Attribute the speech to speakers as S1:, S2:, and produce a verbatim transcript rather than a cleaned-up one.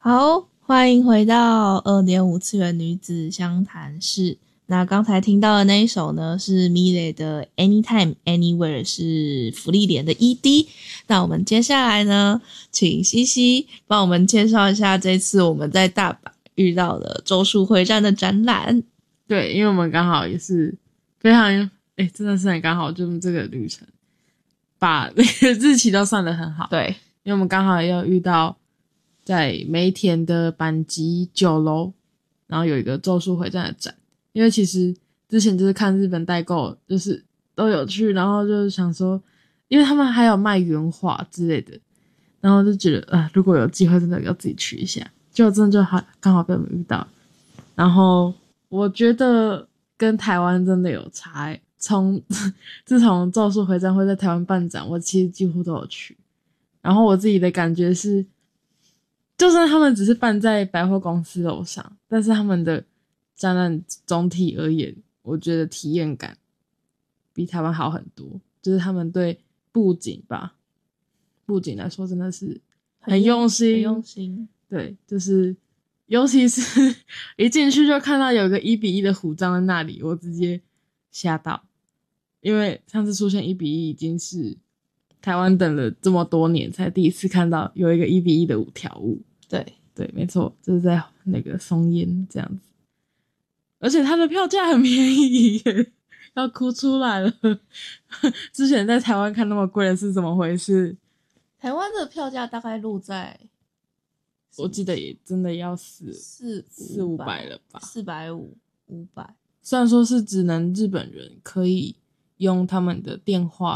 S1: 好，欢迎回到二点五次元女子相谈室。那刚才听到的那一首呢，是 Milet 的 Anytime Anywhere， 是芙莉莲的 E D。那我们接下来呢，请西西帮我们介绍一下这次我们在大阪遇到的咒术回战的展览。
S2: 对，因为我们刚好也是非常诶真的是很刚好，就是这个旅程把那个日期都算得很好。
S1: 对，
S2: 因为我们刚好要遇到在梅田的阪急九楼，然后有一个咒术回战的展。因为其实之前就是看日本代购就是都有去，然后就是想说因为他们还有卖原画之类的，然后就觉得啊、呃，如果有机会真的要自己去一下，就真的就好刚好被我们遇到。然后我觉得跟台湾真的有差欸，从自从咒术回战会在台湾办展，我其实几乎都有去。然后我自己的感觉是，就算他们只是办在百货公司楼上，但是他们的展览总体而言，我觉得体验感比台湾好很多。就是他们对布景吧，布景来说真的是很用心，
S1: 很用心。
S2: 对，就是尤其是一进去就看到有个一比一的虎杖在那里，我直接吓到。因为上次出现一比一已经是台湾等了这么多年才第一次看到有一个一比一的五条悟。
S1: 对
S2: 对，没错，就是在那个松烟这样子。而且它的票价很便宜耶，要哭出来了。之前在台湾看那么贵的是怎么回事？
S1: 台湾的票价大概落在，
S2: 我记得也真的要四
S1: 四
S2: 四五百了吧？
S1: 四百五五百。
S2: 虽然说是只能日本人可以用他们的电话